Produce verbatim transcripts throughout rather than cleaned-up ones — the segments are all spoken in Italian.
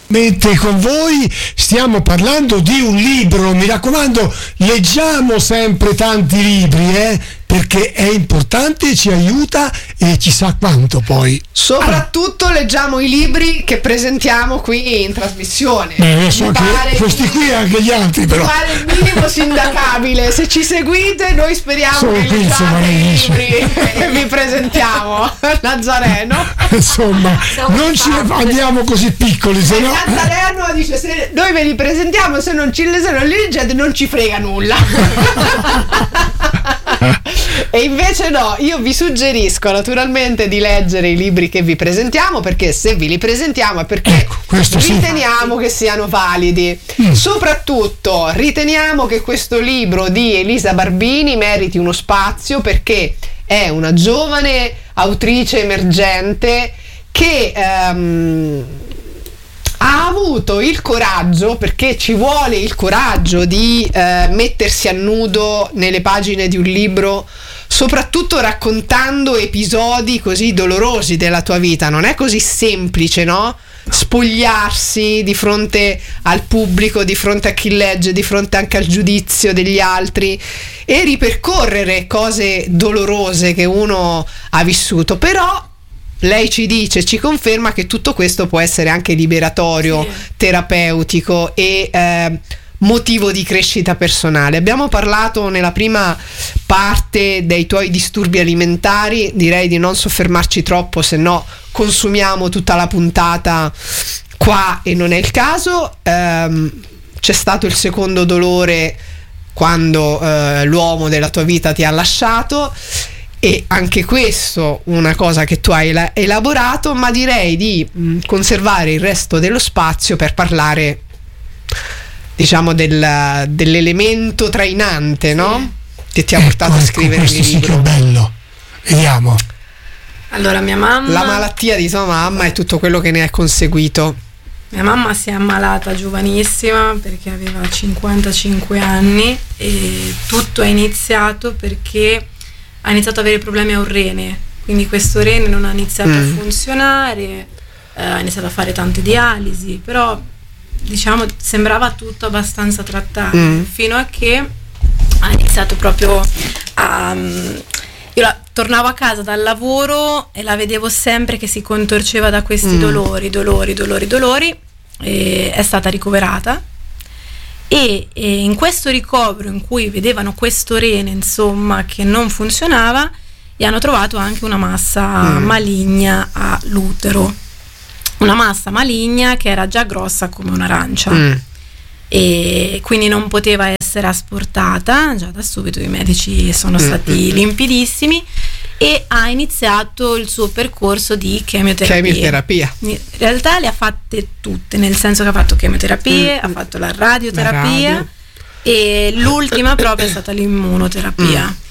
Mentre con voi stiamo parlando di un libro, mi raccomando, leggiamo sempre tanti libri, eh, perché è importante, ci aiuta e chissà quanto poi. Soprattutto allora, leggiamo i libri che presentiamo qui in trasmissione. Beh, so che questi qui e anche gli altri, però. Mi pare il minimo sindacabile. Se ci seguite, noi speriamo Sono che leggiate i libri che vi presentiamo. Nazareno. Insomma, Siamo non ci andiamo così piccoli, se no. Nazareno dice: se noi ve li presentiamo, se non ci se non li leggete, non ci frega nulla. E invece no, io vi suggerisco naturalmente di leggere i libri che vi presentiamo, perché se vi li presentiamo è perché ecco, riteniamo sì. che siano validi. Mm. Soprattutto riteniamo che questo libro di Elisa Barbini meriti uno spazio, perché è una giovane autrice emergente che um, ha avuto il coraggio, perché ci vuole il coraggio di eh, mettersi a nudo nelle pagine di un libro, soprattutto raccontando episodi così dolorosi della tua vita. Non è così semplice, no? Spogliarsi di fronte al pubblico, di fronte a chi legge, di fronte anche al giudizio degli altri e ripercorrere cose dolorose che uno ha vissuto. Però lei ci dice, ci conferma che tutto questo può essere anche liberatorio, sì. terapeutico e eh, motivo di crescita personale. Abbiamo parlato nella prima parte dei tuoi disturbi alimentari, direi di non soffermarci troppo, se no consumiamo tutta la puntata qua e non è il caso. Ehm, c'è stato il secondo dolore quando eh, l'uomo della tua vita ti ha lasciato, e anche questo una cosa che tu hai elaborato, ma direi di mh, conservare il resto dello spazio per parlare, diciamo, del, dell'elemento trainante, sì. no? Che ti ha portato ecco, a scrivere ecco, il sì libro. Che bello. Vediamo. Allora, mia mamma... La malattia di tua mamma e tutto quello che ne è conseguito. Mia mamma si è ammalata giovanissima perché aveva cinquantacinque anni, e tutto è iniziato perché ha iniziato ad avere problemi a un rene, quindi questo rene non ha iniziato mm. a funzionare, eh, ha iniziato a fare tante dialisi, però diciamo sembrava tutto abbastanza trattato, mm. fino a che ha iniziato proprio a... Io la, tornavo a casa dal lavoro e la vedevo sempre che si contorceva da questi mm. dolori, dolori, dolori, dolori, e è stata ricoverata. E, e in questo ricovero in cui vedevano questo rene, insomma, che non funzionava, gli hanno trovato anche una massa mm. maligna all'utero, una massa maligna che era già grossa come un'arancia, mm. e quindi non poteva essere asportata. Già da subito i medici sono stati mm. limpidissimi, e ha iniziato il suo percorso di chemioterapia. Chemioterapia. In realtà le ha fatte tutte, nel senso che ha fatto chemioterapie, mm. ha fatto la radioterapia, la radio. E l'ultima proprio è stata l'immunoterapia. Mm.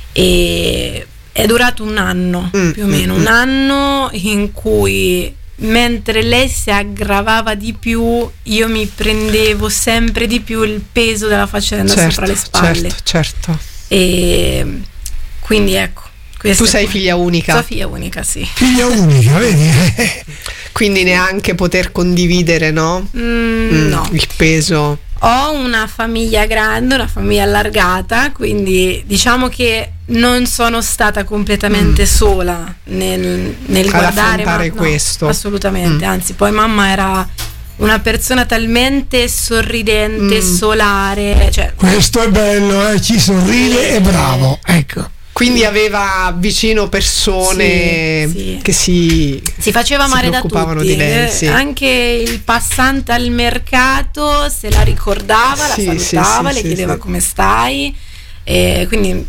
E è durato un anno, mm. più o meno, mm. un anno in cui, mentre lei si aggravava di più, io mi prendevo sempre di più il peso della faccenda, certo, sopra le spalle. Certo, certo. E quindi ecco. Tu sei figlia unica? Sono figlia unica, sì. Figlia unica, vedi? Quindi neanche poter condividere, no? Mm, mm, no. Il peso. Ho una famiglia grande, una famiglia allargata, quindi diciamo che non sono stata completamente mm. sola nel, nel guardare ma, questo. No, assolutamente, mm. anzi poi mamma era una persona talmente sorridente, mm. solare, cioè, questo è bello, eh? Ci sorride e bravo, ecco. Quindi aveva vicino persone sì, sì. che si si faceva amare da tutti, di lei, sì. Anche il passante al mercato se la ricordava, sì, la salutava, sì, sì, le chiedeva sì, come stai, e quindi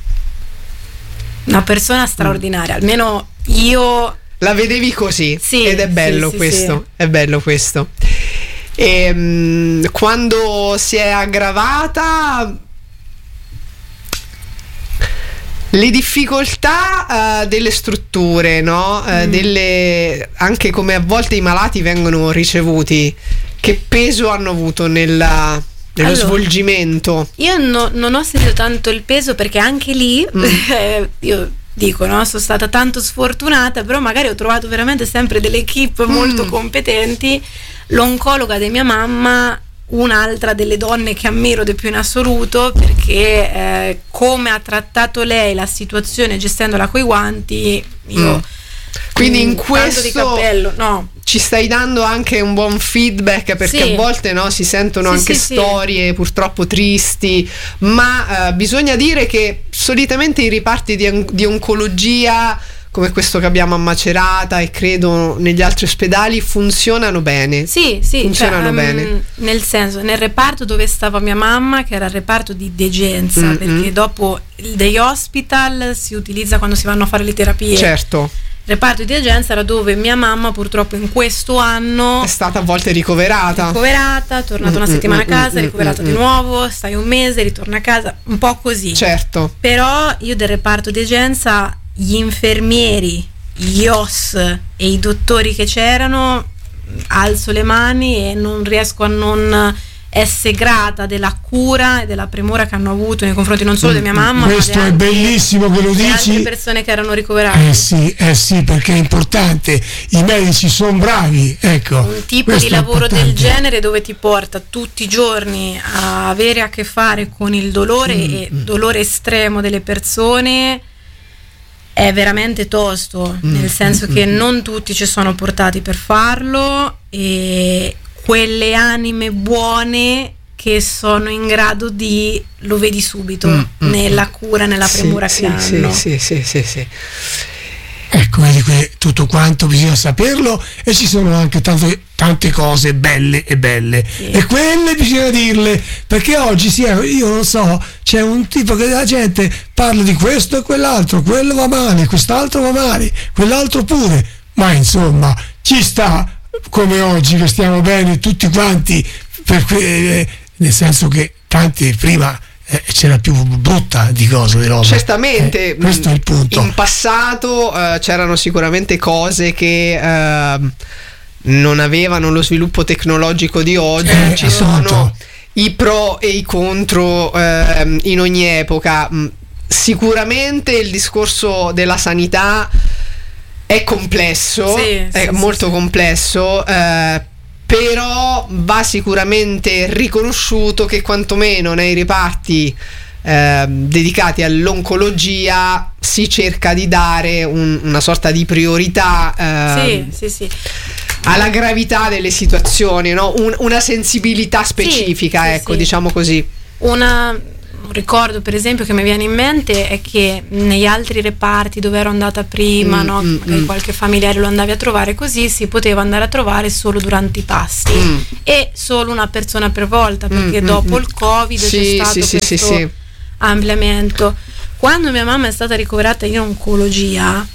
una persona straordinaria, almeno io la vedevi così, sì, ed è bello sì, questo, sì. è bello questo. E, um, quando si è aggravata, le difficoltà uh, delle strutture, no? Uh, mm. delle, anche come a volte i malati vengono ricevuti, che peso hanno avuto nella, nello allora, svolgimento? Io no, non ho sentito tanto il peso, perché anche lì mm. io dico, no? Sono stata tanto sfortunata, però magari ho trovato veramente sempre delle equip molto mm. competenti. L'oncologa di mia mamma, un'altra delle donne che ammiro di più in assoluto, perché eh, come ha trattato lei la situazione gestendola coi guanti, io... Mm. Quindi in questo di cappello, no. Ci stai dando anche un buon feedback, perché sì. a volte no, si sentono sì, anche sì, storie sì. purtroppo tristi, ma uh, bisogna dire che solitamente i reparti di, di oncologia come questo che abbiamo a Macerata e credo negli altri ospedali funzionano bene. Sì, sì, funzionano cioè, bene. Um, nel senso, nel reparto dove stava mia mamma, che era il reparto di degenza, mm-hmm. perché dopo il day hospital si utilizza quando si vanno a fare le terapie. Certo. Il reparto di degenza era dove mia mamma purtroppo in questo anno è stata a volte ricoverata. Ricoverata, tornata una settimana a casa, ricoverata di nuovo, stai un mese, ritorna a casa, un po' così. Certo. Però io del reparto di degenza, gli infermieri, gli O S e i dottori che c'erano, alzo le mani e non riesco a non essere grata della cura e della premura che hanno avuto nei confronti non solo di mia mamma, questo ma è anche bellissimo che lo dici, altre persone che erano ricoverate. Eh sì, eh sì, perché è importante, i medici sono bravi, ecco. Un tipo di lavoro del genere dove ti porta tutti i giorni a avere a che fare con il dolore mm, e mm. dolore estremo delle persone è veramente tosto, mm, nel senso mm, che mm. non tutti ci sono portati per farlo, e quelle anime buone che sono in grado di, lo vedi subito, mm, nella cura, nella premura sì, che sì, hanno. Sì, sì, sì, sì. Ecco, vedi que- tutto quanto bisogna saperlo, e ci sono anche tante, tante cose belle e belle, sì. e quelle bisogna dirle, perché oggi si è, io non so, c'è un tipo che la gente parla di questo e quell'altro, quello va male, quest'altro va male, quell'altro pure, ma insomma ci sta, come oggi che stiamo bene tutti quanti, per que- eh, nel senso che tanti prima Eh, c'era più brutta di cose, di roba. Certamente, eh, questo è il punto. In passato eh, c'erano sicuramente cose che eh, non avevano lo sviluppo tecnologico di oggi, eh, ci appunto. sono i pro e i contro eh, in ogni epoca. Sicuramente il discorso della sanità è complesso, sì, è sì, molto sì, complesso, eh, però va sicuramente riconosciuto che quantomeno nei reparti eh, dedicati all'oncologia si cerca di dare un, una sorta di priorità eh, sì, sì, sì. alla gravità delle situazioni, no? un, una sensibilità specifica, sì, ecco, sì, diciamo così. Una un ricordo per esempio che mi viene in mente è che negli altri reparti dove ero andata prima, mm, no, mm, mm. qualche familiare lo andavi a trovare, così si poteva andare a trovare solo durante i pasti mm. e solo una persona per volta, perché mm, dopo mm, il Covid sì, c'è stato sì, questo sì, sì. ampliamento. Quando mia mamma è stata ricoverata in oncologia,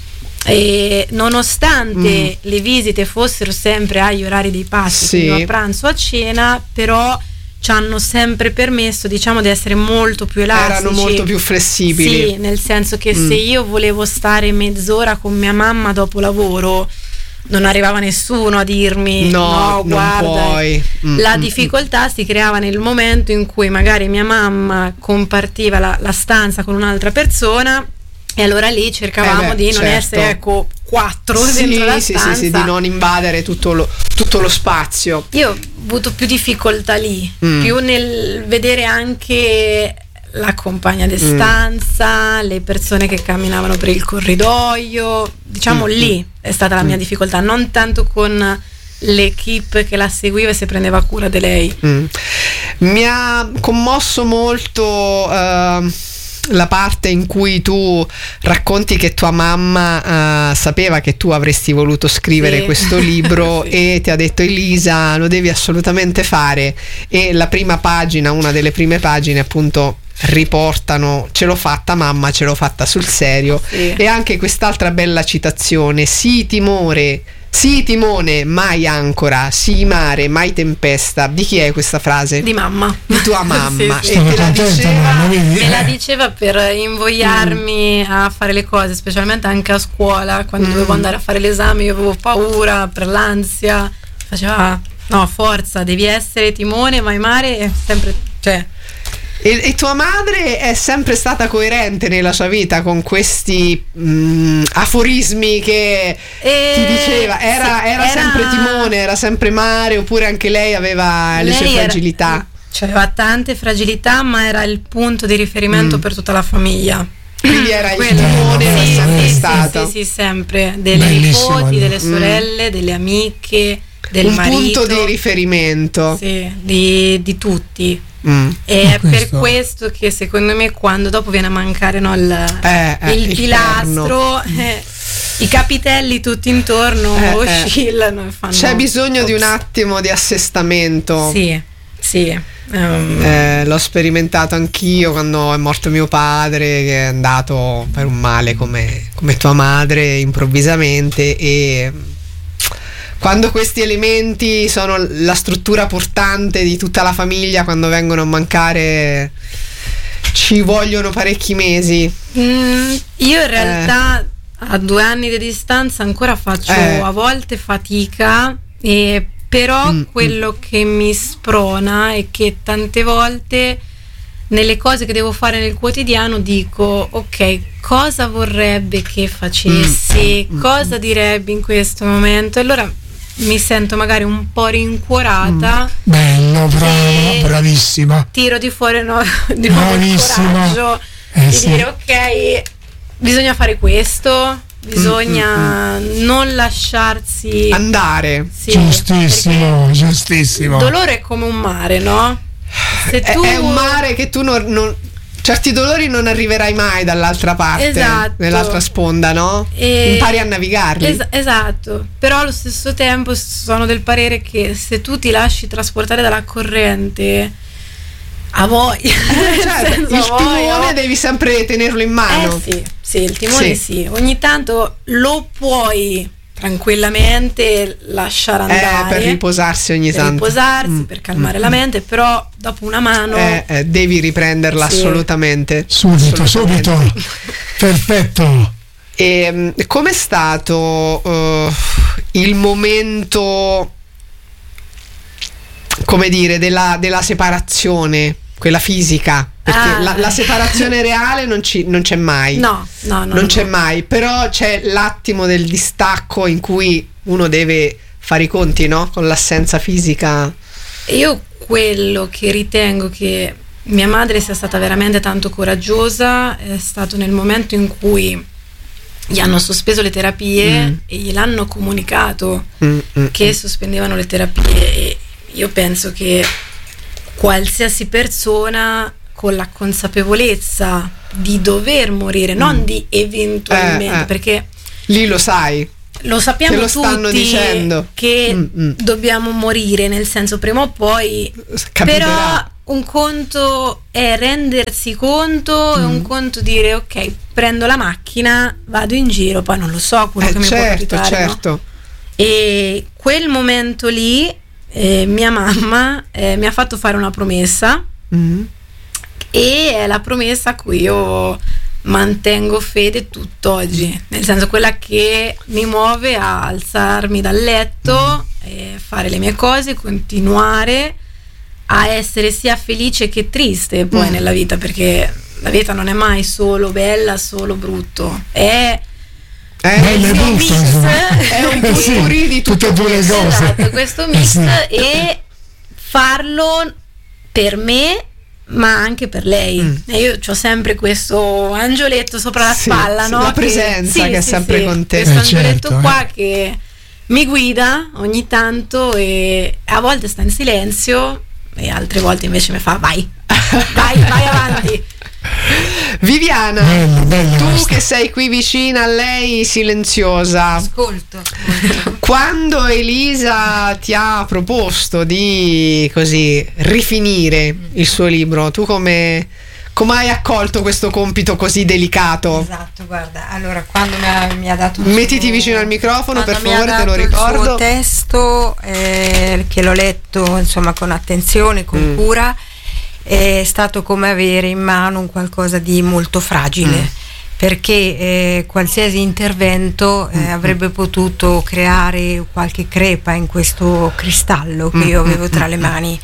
e nonostante mm. le visite fossero sempre agli orari dei pasti, sì, quindi a pranzo, a cena, però ci hanno sempre permesso, diciamo, di essere molto più elastici, erano molto più flessibili, sì, nel senso che mm. se io volevo stare mezz'ora con mia mamma dopo lavoro non arrivava nessuno a dirmi no, no guarda, non puoi. Mm, la mm, difficoltà mm. si creava nel momento in cui magari mia mamma compartiva la, la stanza con un'altra persona, e allora lì cercavamo eh beh, di non certo. essere, ecco, quattro sì, dentro la sì, stanza, sì, sì, di non invadere tutto lo, tutto lo spazio. Io ho avuto più difficoltà lì, mm. più nel vedere anche la compagna di stanza, mm. le persone che camminavano per il corridoio, diciamo mm. lì è stata la mia mm. difficoltà, non tanto con l'equipe che la seguiva e si prendeva cura di lei. Mm. Mi ha commosso molto uh, la parte in cui tu racconti che tua mamma uh, sapeva che tu avresti voluto scrivere sì. questo libro sì. e ti ha detto: Elisa, lo devi assolutamente fare, e la prima pagina, una delle prime pagine appunto riportano: ce l'ho fatta mamma, ce l'ho fatta sul serio, sì. e anche quest'altra bella citazione: sii timore Sii timone, mai ancora, sii mare, mai tempesta. Di chi è questa frase? Di mamma. Di tua mamma. sì, sì. E te la diceva, me la diceva per invogliarmi mm. a fare le cose, specialmente anche a scuola, quando mm. dovevo andare a fare l'esame, io avevo paura per l'ansia. Faceva: no, forza, devi essere timone, mai mare, sempre, cioè. E, e tua madre è sempre stata coerente nella sua vita con questi mh, aforismi che E ti diceva? Era, sì, era sempre timone, era sempre mare, oppure anche lei aveva le lei sue era- fragilità? Cioè, aveva tante fragilità, ma era il punto di riferimento Mm. per tutta la famiglia. Quindi era il Quello- timone, era sì, sempre sì, stato. Sì, sì, sempre. Delle Bellissimo, nipoti, allora. delle sorelle, delle amiche, del un marito. punto di riferimento. Sì, di, di tutti. Mm. E Ma è per questo- questo che secondo me quando dopo viene a mancare no, il, Eh, eh, il il pilastro, eh, i capitelli tutti intorno Eh, eh. oscillano e fanno... C'è bisogno di un Ops. attimo di assestamento. Sì, sì. ehm, Eh, l'ho sperimentato anch'io quando è morto mio padre, che è andato per un male come, come tua madre improvvisamente, e quando questi elementi sono la struttura portante di tutta la famiglia, quando vengono a mancare ci vogliono parecchi mesi. Mm, io in realtà a due anni di distanza ancora faccio Eh. a volte fatica, e però Mm, quello che mi sprona è che tante volte nelle cose che devo fare nel quotidiano dico ok, cosa vorrebbe che facessi, Mm, mm, cosa direbbe in questo momento, e allora mi sento magari un po' rincuorata. Bello, brava, E- bravissima. Tiro di fuori no, di nuovo il Bravissima. coraggio Eh, di sì. dire ok, bisogna fare questo, bisogna non lasciarsi Andare. sì, Giustissimo, perché giustissimo. il dolore è come un mare, no? Se È, tu è un mare che tu non, non- certi dolori non arriverai mai dall'altra parte, Esatto. nell'altra sponda, no? E- Impari a navigarli. Es- esatto, però allo stesso tempo sono del parere che se tu ti lasci trasportare dalla corrente a voi, Eh, certo, il timone devi sempre tenerlo in mano. Eh sì, sì, il timone Sì. sì. Ogni tanto lo puoi tranquillamente lasciare Eh, andare per riposarsi ogni per tanto. riposarsi, Mm, per calmare mm, la mente, però dopo una mano Eh, eh, devi riprenderla Sì. assolutamente. Subito, Assolutamente. subito. Perfetto. E com'è stato eh, il momento, come dire, della, della separazione, quella fisica? Perché Ah. la, la separazione reale non, ci- non c'è mai. no, no, no, non no. c'è mai, però c'è l'attimo del distacco in cui uno deve fare i conti, no? Con l'assenza fisica. Io quello che ritengo che mia madre sia stata veramente tanto coraggiosa è stato nel momento in cui gli hanno sospeso le terapie Mm. e gliel'hanno comunicato Mm, mm, che sospendevano le terapie, e io penso che qualsiasi persona con la consapevolezza di dover morire, non di eventualmente, Eh, eh. perché Lì lo sai. lo sappiamo Te lo stanno tutti dicendo. che Mm, mm. dobbiamo morire, nel senso prima o poi, Capiterà. però un conto è rendersi conto e Mm. un conto dire ok, prendo la macchina, vado in giro, poi non lo so quello Eh, che mi può certo, capitare, no? certo. E quel momento lì eh, mia mamma eh, mi ha fatto fare una promessa, Mm. e è la promessa a cui io mantengo fede tutt'oggi, nel senso quella che mi muove a alzarmi dal letto e fare le mie cose, continuare a essere sia felice che triste poi Mm. nella vita, perché la vita non è mai solo bella, solo brutto, è Eh, Bella e questo brutta, mix, insomma. è un che- potpourri di tutto Tutte e due le questo. cose. esatto, questo Eh mix sì. e farlo per me ma anche per lei. Mm. E io ho sempre questo angioletto sopra la Sì, spalla, sì, no? la presenza che è sempre con te. Questo Eh, angioletto certo, qua eh. che mi guida ogni tanto, e a volte sta in silenzio e altre volte invece mi fa vai, vai, vai avanti. Viviana, Bella, bella tu questa. che sei qui vicina a lei, silenziosa, Ascolto. quando Elisa ti ha proposto di così rifinire il suo libro, tu come, come hai accolto questo compito così delicato? Esatto, guarda, allora quando mi ha, mi ha dato il Mettiti suo- vicino al microfono, quando per mi ha favore, te lo dato ricordo. Il suo testo, eh, che l'ho letto insomma con attenzione, con Mm. cura, è stato come avere in mano un qualcosa di molto fragile. Mm. Perché eh, qualsiasi intervento eh, avrebbe potuto creare qualche crepa in questo cristallo che Mm, io avevo mm, tra le mm, mani.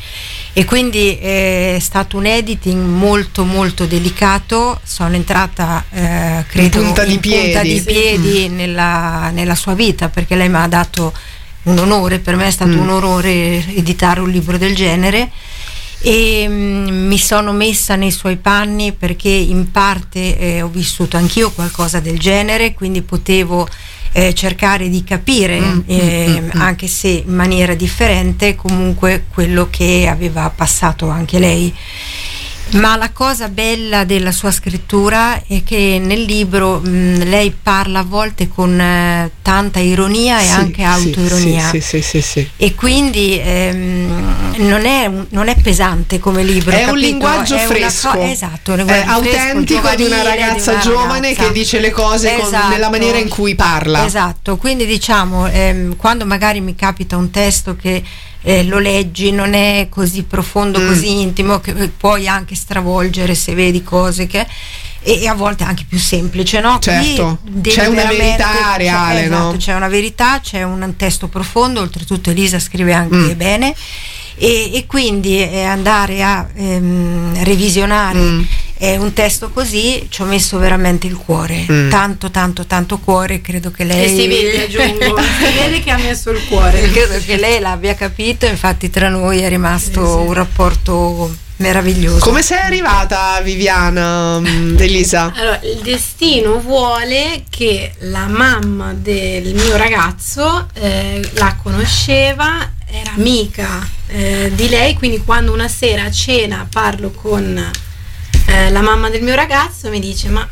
e quindi è stato un editing molto molto delicato. Sono entrata eh, credo in punta di in piedi, punta di sì. piedi nella, nella sua vita, perché lei mi ha dato un onore, per me è stato Mm. un onore editare un libro del genere, e mm, mi sono messa nei suoi panni perché in parte eh, ho vissuto anch'io qualcosa del genere, quindi potevo eh, cercare di capire, Mm, eh, mm, mm, mm. anche se in maniera differente, comunque quello che aveva passato anche lei. Ma la cosa bella della sua scrittura è che nel libro mh, lei parla a volte con eh, tanta ironia e Sì, anche sì, autoironia, sì, sì, sì, sì. e quindi ehm, non, è, un- non è pesante come libro, È un capito? linguaggio È una fresco, co- esatto, un è linguaggio fresco, autentico di una giovanile, ragazza di una giovane ragazza. che dice le cose con- Esatto. nella maniera in cui parla. Esatto, quindi diciamo, ehm, quando magari mi capita un testo che eh, lo leggi, non è così profondo, Mm. così intimo, che eh, puoi anche stravolgere se vedi cose che, e, e a volte anche più semplice, no? Certo, Qui devi c'è una veramente- verità c'è- reale, esatto, no? c'è una verità, c'è un testo profondo, oltretutto Elisa scrive anche Mm. bene, e, e quindi eh, andare a ehm, revisionare Mm. eh, un testo così ci ho messo veramente il cuore, Mm. tanto tanto tanto cuore, credo che lei E si vede, aggiungo, si vede che ha messo il cuore. credo che lei l'abbia capito, infatti tra noi è rimasto Sì, sì. un rapporto meraviglioso. Come sei arrivata, Viviana, mm, Elisa? Allora, il destino vuole che la mamma del mio ragazzo eh, la conosceva, era amica eh, di lei, quindi quando una sera a cena parlo con eh, la mamma del mio ragazzo, mi dice: ma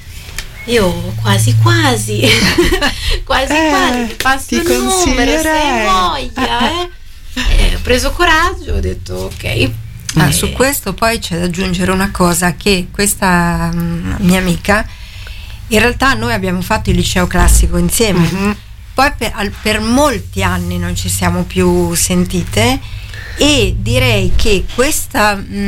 io quasi quasi quasi Eh, quasi ti passo ti il numero se consiglierei. hai voglia, eh. E ho preso coraggio, ho detto ok. Ah, Eh, su questo poi c'è da aggiungere una cosa, che questa mm, mia amica, in realtà noi abbiamo fatto il liceo classico insieme, Mhm. poi per, al- per molti anni non ci siamo più sentite, e direi che questo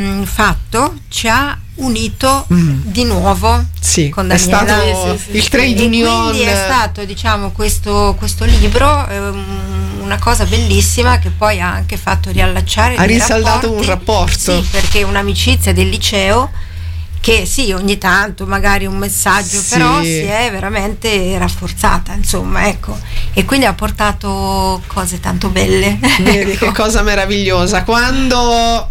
fatto ci ha unito Mm. di nuovo Sì, con è Daniela. stato Sì, sì, sì, il sì. trade E union. quindi è stato, diciamo, questo, questo libro ehm, una cosa bellissima che poi ha anche fatto riallacciare Ha dei risaldato rapporti. un rapporto. Sì, perché un'amicizia del liceo che sì, ogni tanto magari un messaggio, Sì. però si è veramente rafforzata, insomma, ecco, e quindi ha portato cose tanto belle. Vedi Ecco. che cosa meravigliosa, quando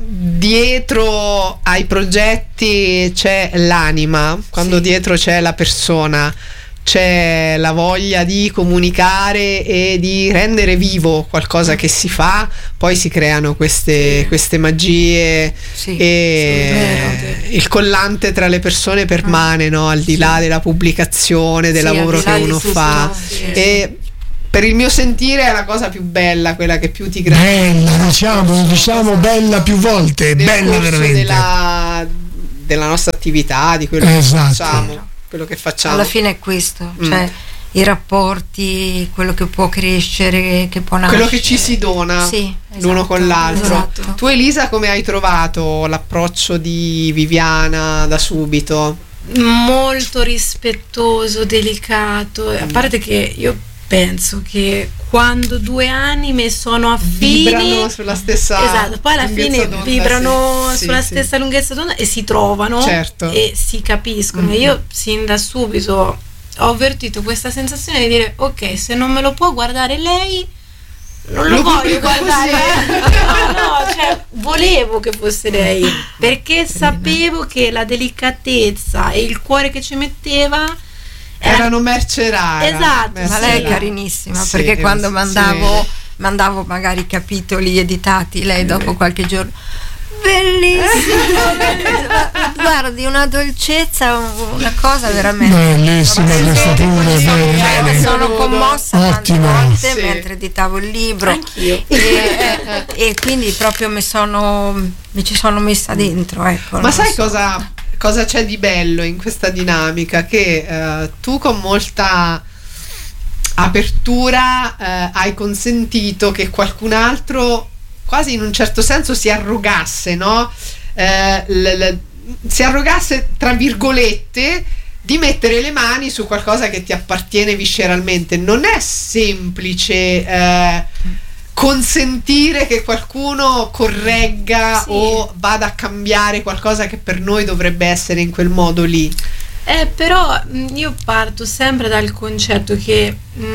dietro ai progetti c'è l'anima, quando Sì. dietro c'è la persona, c'è la voglia di comunicare e di rendere vivo qualcosa che si fa, poi si creano queste, queste magie, Sì, e vero. il collante tra le persone permane, no? Al di là della pubblicazione, del Sì, al lavoro di che là di uno tutto, fa. no? Sì, E per il mio sentire è la cosa più bella, quella che più ti gratifica. Bella, diciamo, diciamo bella più volte, Nel bella corso veramente. Della, della nostra attività, di quello Esatto. che facciamo, quello che facciamo. Alla fine è questo, Mm. cioè i rapporti, quello che può crescere, che può nascere. quello che ci si dona Sì, l'uno esatto, con l'altro. esatto. Tu, Elisa, come hai trovato l'approccio di Viviana da subito? Molto rispettoso, delicato, a parte che io penso che quando due anime sono affini Vibrano sulla stessa esatto, poi alla lunghezza fine d'onda, vibrano sì, sulla sì, stessa lunghezza d'onda e si trovano, Certo. e si capiscono. Mhm. E io sin da subito ho avvertito questa sensazione di dire ok, se non me lo può guardare lei non lo, Lo voglio pubblico guardare. così. no, no, cioè volevo che fosse lei, perché sapevo che la delicatezza e il cuore che ci metteva era- erano merce rara. Esatto, merce Ma lei è rara. carinissima, Sì, perché quando sì. mandavo, mandavo magari capitoli editati, lei dopo qualche giorno, bellissimo, bellissimo. Ma guardi, una dolcezza, una cosa veramente. Bellissima Vabbè, questa vedi, pure, quindi sono- bene, bene. sono commossa tante Ottimo. volte Sì. mentre editavo il libro. Anch'io. E, e- e quindi proprio mi sono mi ci sono messa dentro, ecco. Ma non sai so. cosa, cosa c'è di bello in questa dinamica? Che eh, tu con molta apertura eh, hai consentito che qualcun altro quasi in un certo senso si arrogasse, no? Eh, l- l- si arrogasse, tra virgolette, di mettere le mani su qualcosa che ti appartiene visceralmente. Non è semplice eh, consentire che qualcuno corregga Sì. o vada a cambiare qualcosa che per noi dovrebbe essere in quel modo lì. Eh, però mh, io parto sempre dal concetto che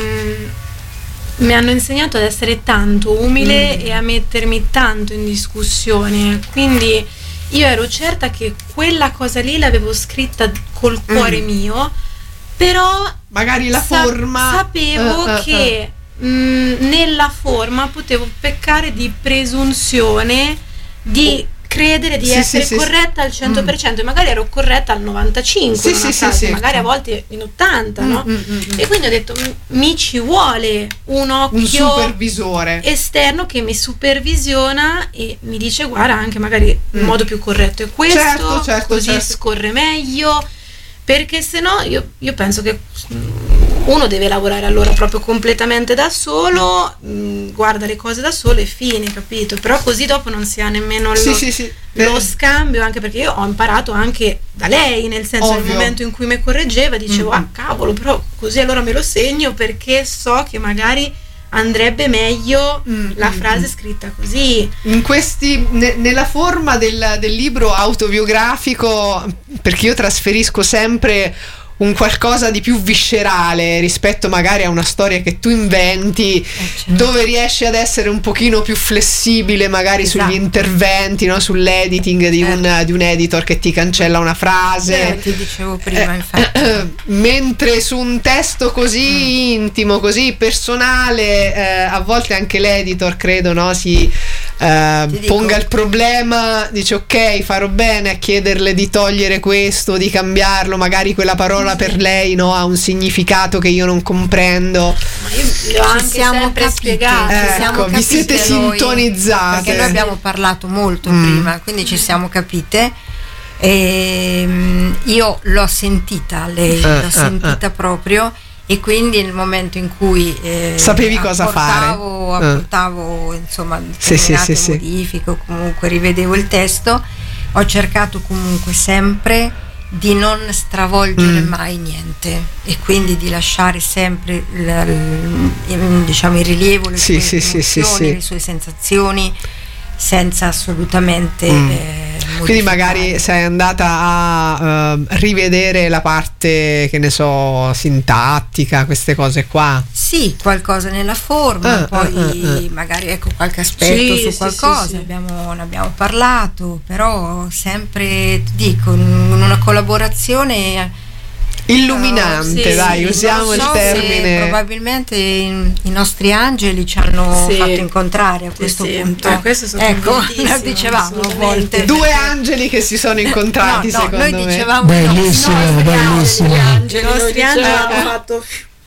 mh, mi hanno insegnato ad essere tanto umile Mm. e a mettermi tanto in discussione, quindi io ero certa che quella cosa lì l'avevo scritta col cuore Mm. mio, però Magari la sa- forma sapevo eh, eh, che mh, nella forma potevo peccare di presunzione, di credere di Sì, essere sì, sì, corretta al cento per cento e magari ero corretta al novantacinque Sì, per cento, sì, una sì, frase, sì. magari a volte in ottanta, no? Mm, mm, mm, mm. E quindi ho detto "M- mi ci vuole un occhio un supervisore. esterno che mi supervisiona e mi dice guarda, anche magari il Mm. modo più corretto è questo, Certo, certo, così certo. scorre meglio, perché se no io, io penso che mm, uno deve lavorare allora proprio completamente da solo, mh, guarda le cose da solo e fine, capito? Però così dopo non si ha nemmeno lo, Sì, sì, sì. lo Eh, scambio, anche perché io ho imparato anche da lei, nel senso nel Ovvio. momento in cui mi correggeva dicevo Mm. ah cavolo, però così allora me lo segno perché so che magari andrebbe meglio Mm, la mm, frase mm. scritta così. in questi ne- nella forma del, del libro autobiografico, perché io trasferisco sempre un qualcosa di più viscerale rispetto magari a una storia che tu inventi, certo. dove riesci ad essere un pochino più flessibile magari Esatto. sugli interventi, no? Sull'editing di, un, Certo. di un editor che ti cancella una frase. Eh, ti dicevo prima, Eh, infatti. mentre su un testo così intimo, così personale, eh, a volte anche l'editor credo, no, si eh, Ti dico- ponga il problema, dice ok, farò bene a chiederle di togliere questo, di cambiarlo, magari quella parola per lei, no, ha un significato che io non comprendo. Ma io le ho anche siamo sempre capite, spiegato. ci Ecco, siamo vi capite siete noi, sintonizzate. perché noi abbiamo parlato molto Mm. prima, quindi ci siamo capite. E, mm, io l'ho sentita lei, Eh, l'ho eh, sentita proprio, e quindi nel momento in cui eh, Sapevi cosa fare. apportavo, Eh. apportavo insomma Sì, sì, determinate sì, sì. modifiche o comunque rivedevo il testo, ho cercato comunque sempre di non stravolgere Mm. mai niente e quindi di lasciare sempre il, il- diciamo il rilievo, le Sì, sue sì, sì, sì, emozioni, sì. le sue sensazioni, senza assolutamente Mm. eh, Quindi modificare. magari sei andata a eh, rivedere la parte, che ne so, sintattica, queste cose qua. Sì, qualcosa nella forma, Ah, poi ah, ah, ah. magari ecco qualche aspetto Sì, su sì, qualcosa, sì, sì. Abbiamo, ne abbiamo parlato, però sempre, ti dico, in una collaborazione Illuminante, sì, dai, sì, usiamo non il so se termine. probabilmente i, i nostri angeli ci hanno Sì. fatto incontrare a Sì, questo sì. punto. Eh, questo sono ecco, convintissima, lo dicevamo a assolutamente. volte. Due angeli che si sono incontrati, no, no, secondo noi me. dicevamo Bellissimo, no, i nostri bellissimo. angeli, I nostri noi angeli dicevamo. hanno fatto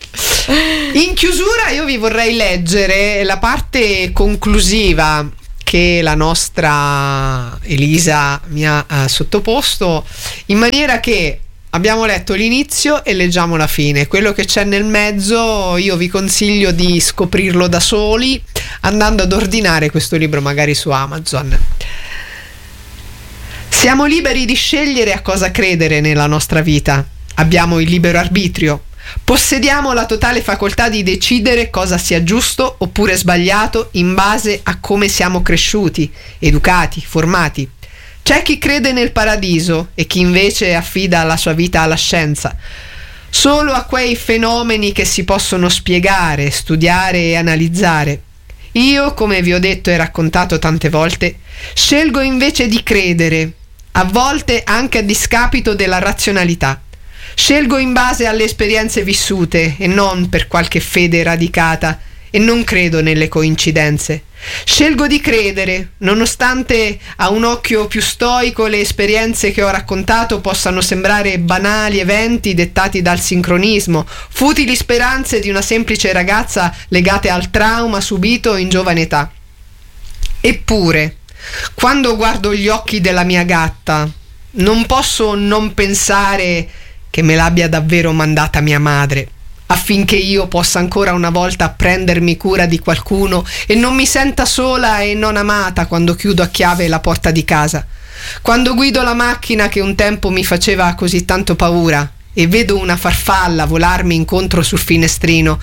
In chiusura io vi vorrei leggere la parte conclusiva che la nostra Elisa mi ha eh, sottoposto, in maniera che abbiamo letto l'inizio e leggiamo la fine. Quello che c'è nel mezzo io vi consiglio di scoprirlo da soli, andando ad ordinare questo libro magari su Amazon. Siamo liberi di scegliere a cosa credere nella nostra vita. Abbiamo il libero arbitrio. Possediamo la totale facoltà di decidere cosa sia giusto oppure sbagliato in base a come siamo cresciuti, educati, formati. C'è chi crede nel paradiso e chi invece affida la sua vita alla scienza, solo a quei fenomeni che si possono spiegare, studiare e analizzare. Io, come vi ho detto e raccontato tante volte, scelgo invece di credere, a volte anche a discapito della razionalità. Scelgo in base alle esperienze vissute e non per qualche fede radicata, e non credo nelle coincidenze. Scelgo di credere, nonostante a un occhio più stoico le esperienze che ho raccontato possano sembrare banali eventi dettati dal sincronismo, futili speranze di una semplice ragazza legate al trauma subito in giovane età. Eppure, quando guardo gli occhi della mia gatta, non posso non pensare che me l'abbia davvero mandata mia madre, affinché io possa ancora una volta prendermi cura di qualcuno e non mi senta sola e non amata quando chiudo a chiave la porta di casa. Quando guido la macchina che un tempo mi faceva così tanto paura e vedo una farfalla volarmi incontro sul finestrino,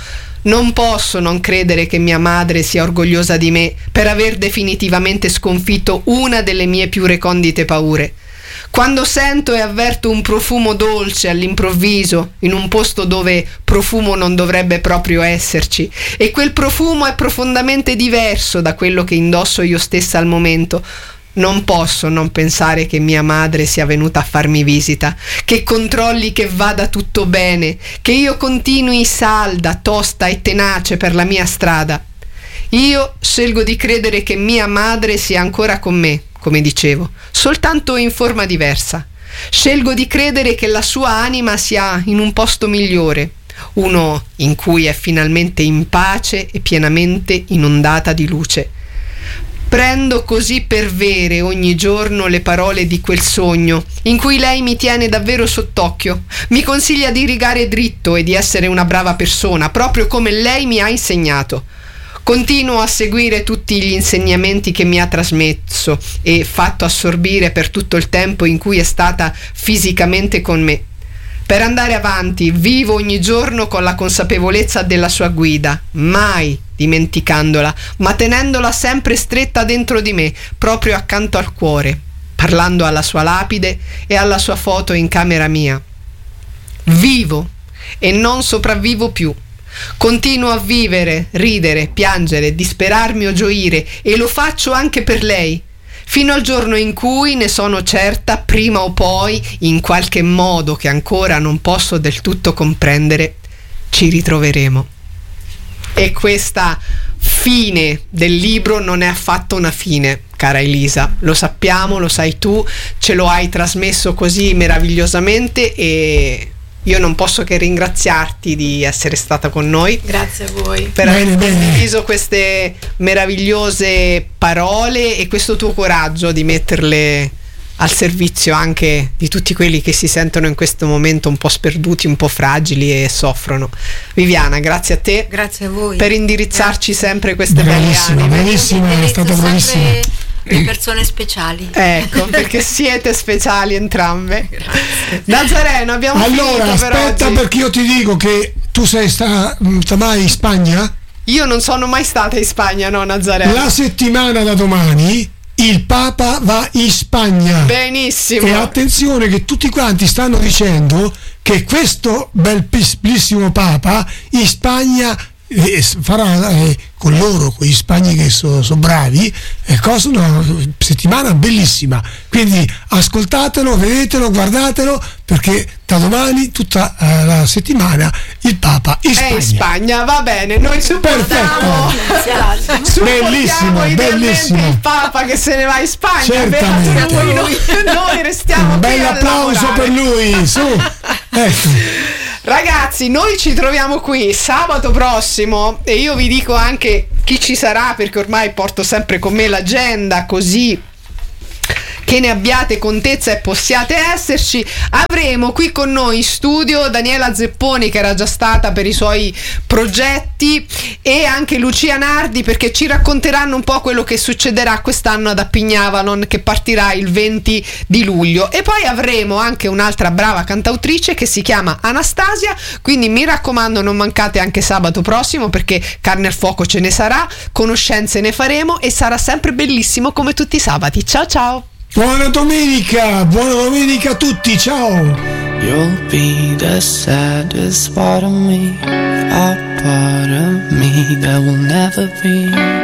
Non posso non credere che mia madre sia orgogliosa di me per aver definitivamente sconfitto una delle mie più recondite paure. Quando sento e avverto un profumo dolce all'improvviso in un posto dove profumo non dovrebbe proprio esserci, e quel profumo è profondamente diverso da quello che indosso io stessa al momento, non posso non pensare che mia madre sia venuta a farmi visita, che controlli che vada tutto bene, che io continui salda, tosta e tenace per la mia strada. Io scelgo di credere che mia madre sia ancora con me, come dicevo, soltanto in forma diversa. Scelgo di credere che la sua anima sia in un posto migliore, uno in cui è finalmente in pace e pienamente inondata di luce. Prendo così per vere ogni giorno le parole di quel sogno, in cui lei mi tiene davvero sott'occhio, mi consiglia di rigare dritto e di essere una brava persona, proprio come lei mi ha insegnato. Continuo a seguire tutti gli insegnamenti che mi ha trasmesso e fatto assorbire per tutto il tempo in cui è stata fisicamente con me. Per andare avanti vivo ogni giorno con la consapevolezza della sua guida, mai dimenticandola, ma tenendola sempre stretta dentro di me, proprio accanto al cuore, parlando alla sua lapide e alla sua foto in camera mia. Vivo e non sopravvivo più. Continuo a vivere, ridere, piangere, disperarmi o gioire, e lo faccio anche per lei, fino al giorno in cui, ne sono certa, prima o poi, in qualche modo che ancora non posso del tutto comprendere, ci ritroveremo. E questa fine del libro non è affatto una fine, cara Elisa, lo sappiamo, lo sai tu, ce lo hai trasmesso così meravigliosamente e io non posso che ringraziarti di essere stata con noi. Grazie a voi. Per aver condiviso queste meravigliose parole e questo tuo coraggio di metterle al servizio anche di tutti quelli che si sentono in questo momento un po' sperduti, un po' fragili e soffrono. Viviana, grazie a te. Grazie a voi. Per indirizzarci grazie. sempre queste belle anime. Bravissima, è stata bravissima. Persone speciali. Ecco, perché siete speciali entrambe. Grazie. Nazareno, abbiamo allora, finito per aspetta, oggi. perché io ti dico che tu sei stata mai in Spagna? Io non sono mai stata in Spagna, no, Nazareno. La settimana da domani il Papa va in Spagna. Benissimo. E attenzione che tutti quanti stanno dicendo che questo bellissimo Papa in Spagna eh, farà eh, con loro, con gli spagni che sono so bravi, eh, cosa, una settimana bellissima. Quindi ascoltatelo, vedetelo, guardatelo, perché da domani tutta eh, la settimana il Papa in Spagna. È in Spagna, va bene, noi supportiamo. supportiamo Bellissimo, bellissimo. il Papa che se ne va in Spagna. Certamente. Noi, noi, noi restiamo un qui bel a applauso lavorare. per lui, su. Ecco. Ragazzi, noi ci troviamo qui sabato prossimo e io vi dico anche chi ci sarà, perché ormai porto sempre con me l'agenda, così che ne abbiate contezza e possiate esserci. Avremo qui con noi in studio Daniela Zepponi, che era già stata per i suoi progetti, e anche Lucia Nardi, perché ci racconteranno un po' quello che succederà quest'anno ad Appignavanon, che partirà il venti di luglio. E poi avremo anche un'altra brava cantautrice che si chiama Anastasia, quindi mi raccomando non mancate anche sabato prossimo, perché carne al fuoco ce ne sarà, conoscenze ne faremo e sarà sempre bellissimo come tutti i sabati. Ciao ciao. Buona domenica, buona domenica a tutti, ciao. You'll be the saddest part of me, a part of me that will never be